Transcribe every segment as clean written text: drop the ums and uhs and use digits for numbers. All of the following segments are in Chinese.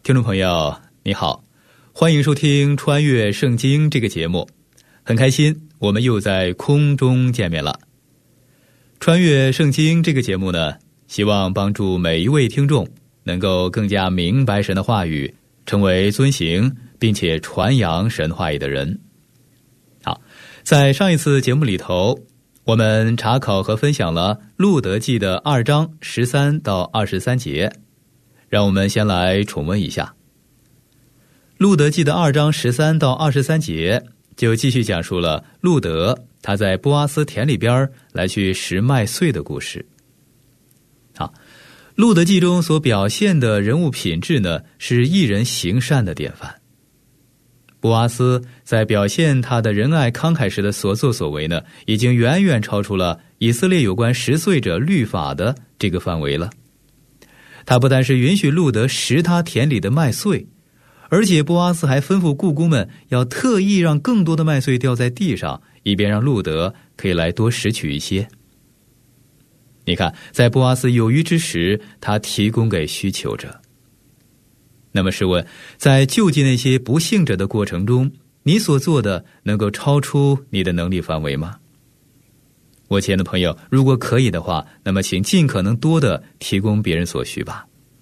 听众朋友你好，欢迎收听穿越圣经这个节目，很开心我们又在空中见面了。穿越圣经这个节目呢，希望帮助每一位听众能够更加明白神的话语，成为遵行并且传扬神话语的人。好，在上一次节目里头，我们查考和分享了路得记的2章13到23节，让我们先来重温一下。路得记的2章13到23节就继续讲述了路得他在波阿斯田里边来去拾麦穗的故事。好，路得记中所表现的人物品质呢，是义人行善的典范。波阿斯在表现他的仁爱慷慨时的所作所为呢，已经远远超出了以色列有关拾穗者律法的这个范围了。他不但是允许路得拾他田里的麦穗，而且波阿斯还吩咐雇工们要特意让更多的麦穗掉在地上，以便让路得可以来多拾取一些。你看，在波阿斯有余之时，他提供给需求者。那么试问，在救济那些不幸者的过程中，你所做的能够超出你的能力范围吗？我亲爱的朋友，如果可以的话，那么请尽可能多的提供别人所需吧。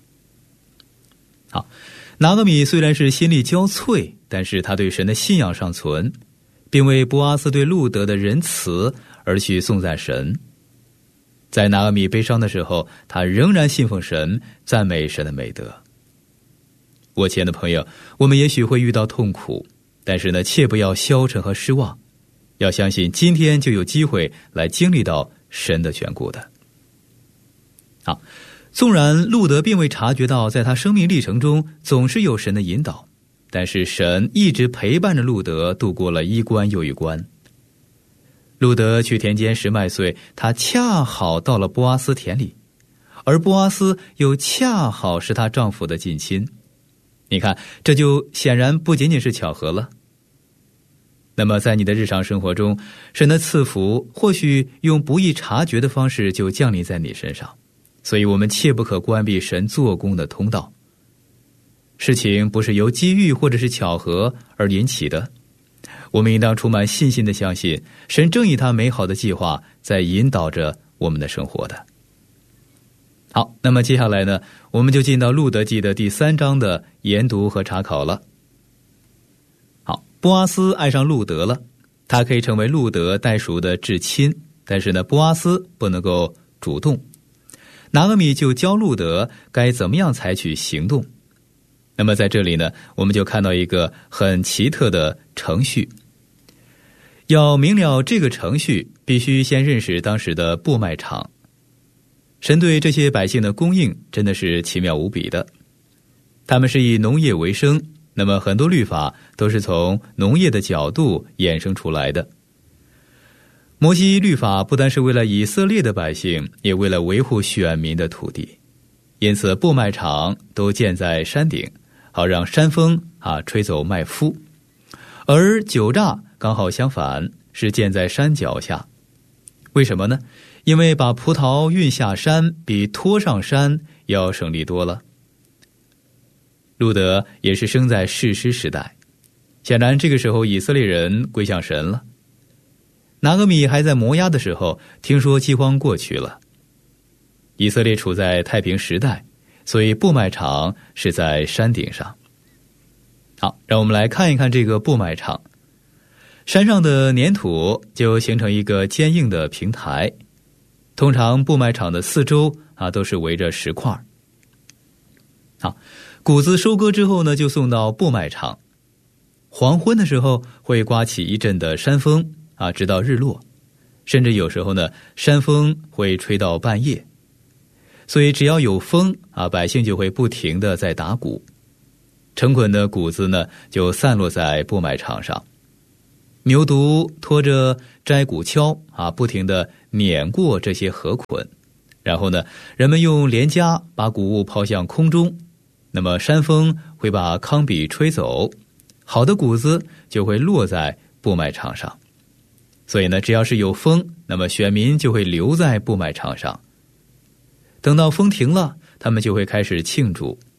好，拿俄米虽然是心力交瘁，但是他对神的信仰尚存，并为波阿斯对路得的仁慈而去颂赞神。在拿俄米悲伤的时候，他仍然信奉神，赞美神的美德。我亲爱的朋友，我们也许会遇到痛苦，但是呢，切不要消沉和失望，要相信今天就有机会来经历到神的眷顾的。好，纵然路得并未察觉到在他生命历程中总是有神的引导，但是神一直陪伴着路得度过了一关又一关。路得去田间拾麦穗，他恰好到了波阿斯田里，而波阿斯又恰好是她丈夫的近亲。你看，这就显然不仅仅是巧合了。那么在你的日常生活中，神的赐福或许用不易察觉的方式就降临在你身上，所以我们切不可关闭神做工的通道。事情不是由机遇或者是巧合而引起的，我们应当充满信心地相信，神正以他美好的计划在引导着我们的生活的。好，那么接下来呢，我们就进到路得记的第3章的研读和查考了。好，波阿斯爱上路得了，他可以成为路得代属的至亲，但是呢，波阿斯不能够主动。拿俄米就教路得该怎么样采取行动。那么在这里呢，我们就看到一个很奇特的程序。要明了这个程序，必须先认识当时的布麦场。神对这些百姓的供应真的是奇妙无比的。他们是以农业为生，那么很多律法都是从农业的角度衍生出来的。摩西律法不单是为了以色列的百姓，也为了维护选民的土地，因此布麦场都建在山顶，好让山风吹走麦麸。而酒榨刚好相反，是建在山脚下。为什么呢？因为把葡萄运下山比拖上山要省力多了。路得也是生在士师时代，显然这个时候以色列人归向神了。拿俄米还在摩押的时候，听说饥荒过去了。以色列处在太平时代，所以布麦场是在山顶上。好，让我们来看一看这个布麦场。山上的粘土就形成一个坚硬的平台，通常布麦场的四周都是围着石块。好，谷子收割之后呢，就送到布麦场。黄昏的时候会刮起一阵的山风直到日落，甚至有时候呢，山风会吹到半夜。所以只要有风百姓就会不停地在打鼓，成捆的谷子呢就散落在布麦场上。牛犊拖着摘谷锹不停地碾过这些禾捆，然后呢，人们用镰夹把谷物抛向空中，那么山风会把糠秕吹走，好的谷子就会落在布麦场上。所以呢，只要是有风，那么选民就会留在布麦场上。等到风停了，他们就会开始庆祝，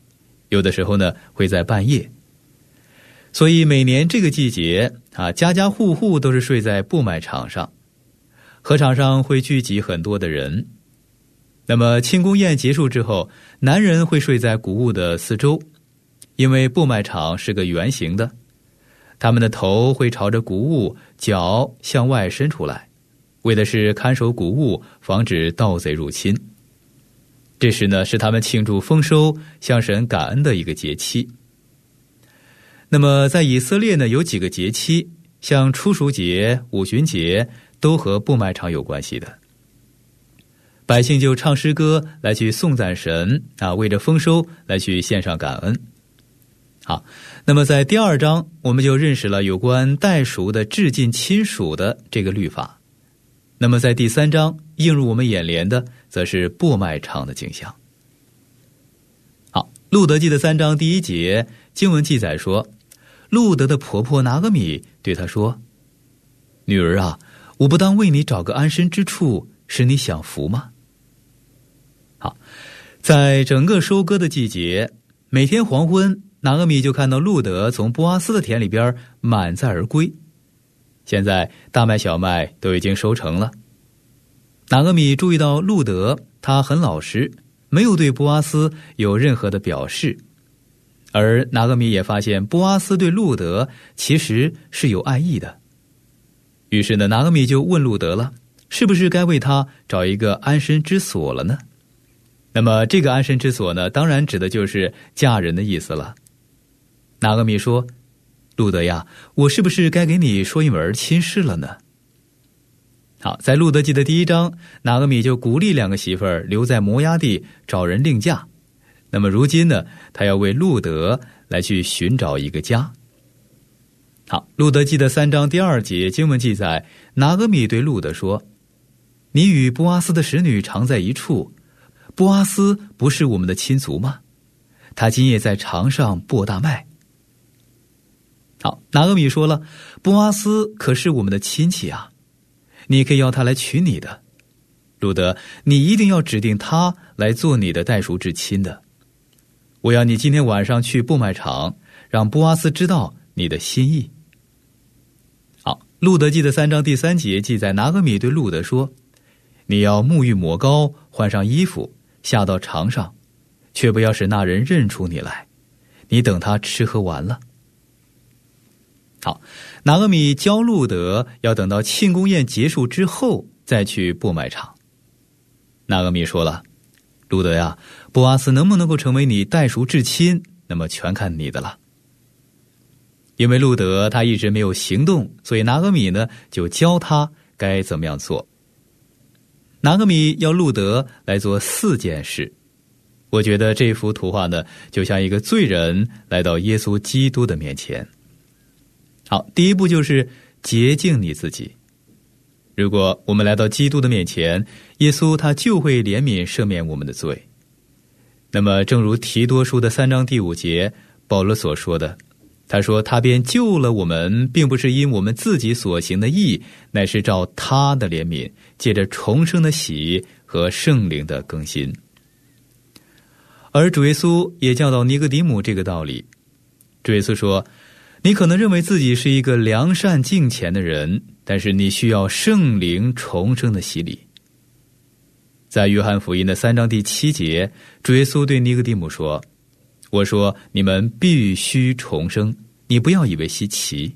有的时候呢会在半夜。所以每年这个季节家家户户都是睡在布麦场上，禾场上会聚集很多的人。那么庆功宴结束之后，男人会睡在谷物的四周，因为布麦场是个圆形的，他们的头会朝着谷物，脚向外伸出来，为的是看守谷物，防止盗贼入侵。这时呢，是他们庆祝丰收，向神感恩的一个节期。那么在以色列呢，有几个节期，像初熟节、五旬节，都和布麦场有关系的。百姓就唱诗歌来去颂赞神为着丰收来去献上感恩。好，那么在第2章我们就认识了有关代赎的致敬亲属的这个律法。那么在第3章映入我们眼帘的则是布麦场的景象。好，路得记的3章第1节经文记载说，路得的婆婆拿俄米对他说，女儿啊，我不当为你找个安身之处，使你享福吗？好，在整个收割的季节，每天黄昏，拿俄米就看到路得从波阿斯的田里边满载而归。现在大麦小麦都已经收成了。拿俄米注意到路得他很老实，没有对波阿斯有任何的表示，而拿俄米也发现波阿斯对路得其实是有爱意的。于是呢，拿俄米就问路得了，是不是该为他找一个安身之所了呢？那么这个安身之所呢，当然指的就是嫁人的意思了。拿俄米说，路得呀，我是不是该给你说一门亲事了呢？好，在路得记的第1章，拿俄米就鼓励2个媳妇儿留在摩押地找人另嫁。那么如今呢，他要为路得来去寻找一个家。好，路得记的3章第2节经文记载，拿俄米对路得说，你与波阿斯的使女常在一处，波阿斯不是我们的亲族吗？他今夜在场上播大麦。好，拿俄米说了，波阿斯可是我们的亲戚啊，你可以要他来娶你的。路得，你一定要指定他来做你的代赎至亲的。我要你今天晚上去布麦场，让波阿斯知道你的心意。好，路得记的3章第3节记载，拿俄米对路得说，你要沐浴抹膏，换上衣服，下到床上，却不要使那人认出你来，你等他吃喝完了。好，拿俄米教路得要等到庆功宴结束之后再去布麦场。拿俄米说了，路得呀，波阿斯能不能够成为你代赎至亲，那么全看你的了。因为路得他一直没有行动，所以拿俄米呢就教他该怎么样做。拿俄米要路得来做4件事。我觉得这幅图画呢，就像一个罪人来到耶稣基督的面前。好，第一步就是洁净你自己。如果我们来到基督的面前，耶稣他就会怜悯赦免我们的罪。那么正如提多书的3章第5节保罗所说的，他说他便救了我们，并不是因我们自己所行的义，乃是照他的怜悯，借着重生的喜和圣灵的更新。而主耶稣也教导尼哥底母这个道理。主耶稣说，你可能认为自己是一个良善敬虔的人，但是你需要圣灵重生的洗礼。在约翰福音的3章第7节，主耶稣对尼哥底母说，我说你们必须重生，你不要以为稀奇。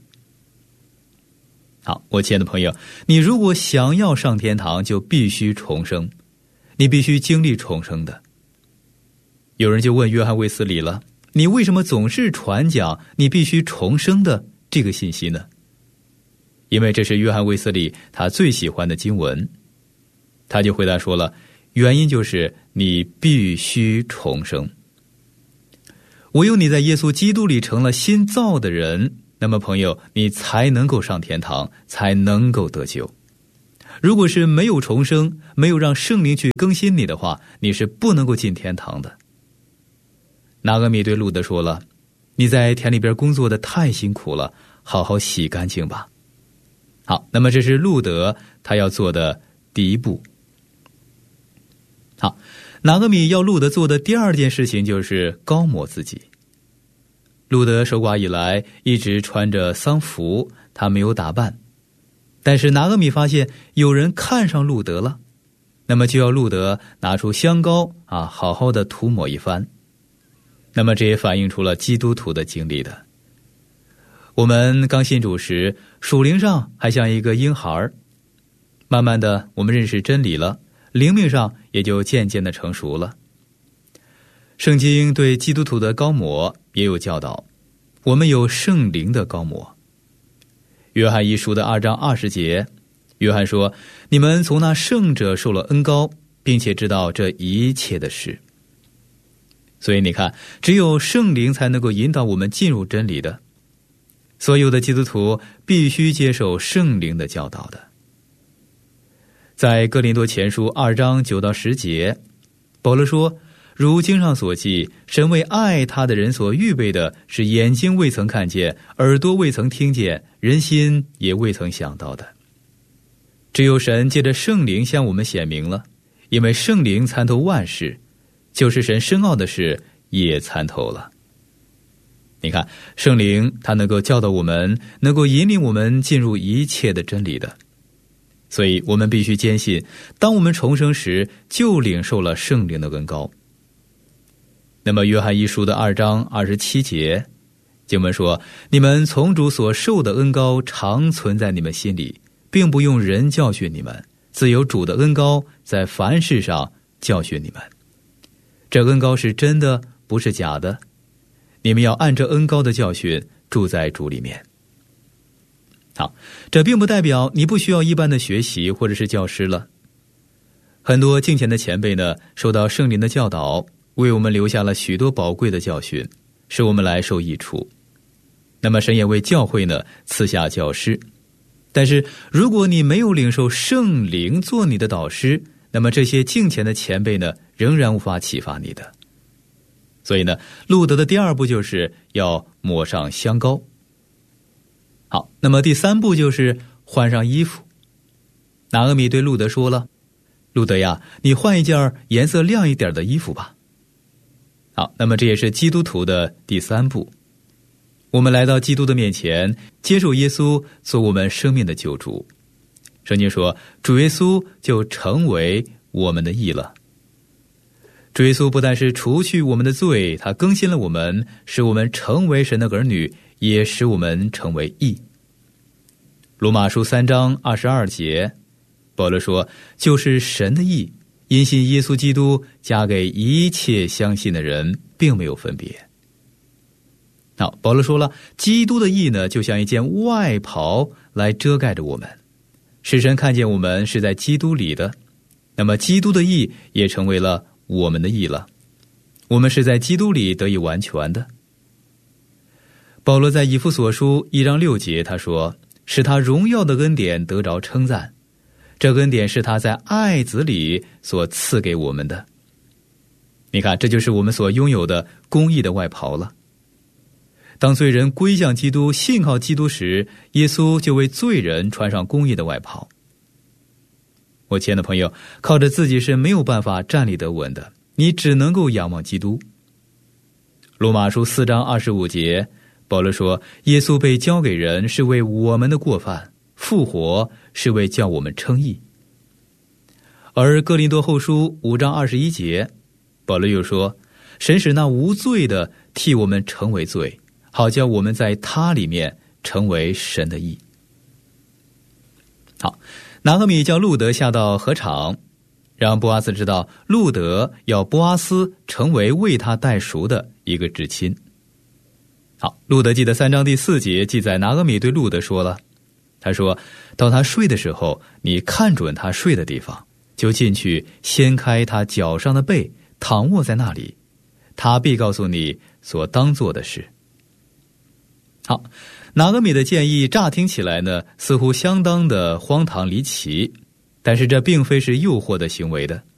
好，我亲爱的朋友，你如果想要上天堂，就必须重生，你必须经历重生的。有人就问约翰卫斯理了，你为什么总是传讲你必须重生的这个信息呢？因为这是约翰卫斯理他最喜欢的经文。他就回答说了，原因就是你必须重生。唯有你在耶稣基督里成了新造的人，那么朋友，你才能够上天堂，才能够得救。如果是没有重生，没有让圣灵去更新你的话，你是不能够进天堂的。拿俄米对路得说了，你在田里边工作的太辛苦了，好好洗干净吧。好，那么这是路得他要做的第一步。好，拿俄米要路得做的第2件事情就是高抹自己。 路德守寡以来一直穿着丧服，他没有打扮。但是拿俄米发现有人看上路德了，那么就要路德拿出香膏好好的涂抹一番。那么这也反映出了基督徒的经历的。我们刚信主时，属灵上还像一个婴孩，慢慢的我们认识真理了，灵命上也就渐渐的成熟了。圣经对基督徒的膏抹也有教导，我们有圣灵的膏抹。约翰一书的2章20节，约翰说，你们从那圣者受了恩膏，并且知道这一切的事。所以你看，只有圣灵才能够引导我们进入真理的。所有的基督徒必须接受圣灵的教导的。在哥林多前书2章9到10节，保罗说，如经上所记，神为爱他的人所预备的，是眼睛未曾看见，耳朵未曾听见，人心也未曾想到的。只有神借着圣灵向我们显明了，因为圣灵参透万事，就是神深奥的事也参透了。你看，圣灵他能够教导我们，能够引领我们进入一切的真理的。所以我们必须坚信，当我们重生时，就领受了圣灵的恩膏。那么约翰一书的2章27节，经文说，你们从主所受的恩膏常存在你们心里，并不用人教训你们，自有主的恩膏在凡事上教训你们。这恩膏是真的，不是假的。你们要按着恩膏的教训住在主里面。好，这并不代表你不需要一般的学习或者是教师了。很多敬虔的前辈呢，受到圣灵的教导，为我们留下了许多宝贵的教训，使我们来受益处。那么神也为教会呢赐下教师。但是如果你没有领受圣灵做你的导师，那么这些敬虔的前辈呢，仍然无法启发你的。所以呢，路德的第2步就是要抹上香膏。好，那么第3步就是换上衣服。拿俄米对路德说了，路德呀，你换一件颜色亮一点的衣服吧。好，那么这也是基督徒的第3步。我们来到基督的面前，接受耶稣做我们生命的救主。圣经说，主耶稣就成为我们的义了。主耶稣不但是除去我们的罪，他更新了我们，使我们成为神的儿女，也使我们成为义。罗马书3章22节，保罗说，就是神的义，因信耶稣基督加给一切相信的人，并没有分别。好，保罗说了，基督的义呢，就像一件外袍来遮盖着我们，使神看见我们是在基督里的。那么基督的义也成为了我们的义了，我们是在基督里得以完全的。保罗在以弗所书1章6节他说，使他荣耀的恩典得着称赞，这恩典是他在爱子里所赐给我们的。你看，这就是我们所拥有的公义的外袍了。当罪人归向基督，信靠基督时，耶稣就为罪人穿上公义的外袍。我亲爱的朋友，靠着自己是没有办法站立得稳的，你只能够仰望基督。罗马书4章25节，保罗说，耶稣被交给人是为我们的过犯，复活是为叫我们称义。而哥林多后书5章21节，保罗又说，神使那无罪的替我们成为罪，好叫我们在他里面成为神的义。好，拿俄米叫路德下到禾场，让波阿斯知道路德要波阿斯成为他代赎的一个至亲。好，路德记的3章第4节记载，拿俄米对路德说了，他说，到他睡的时候，你看准他睡的地方，就进去掀开他脚上的被，躺卧在那里，他必告诉你所当做的事。好，拿俄米的建议乍听起来呢，似乎相当的荒唐离奇，但是这并非是诱惑的行为的。